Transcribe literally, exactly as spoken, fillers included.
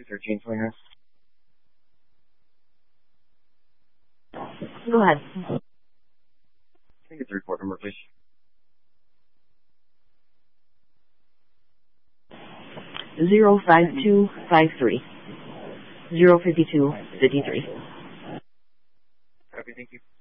thirteen Slinger. Go ahead. Can I get the report number, please? Zero five two five three. Zero fifty two fifty three. Okay, thank you.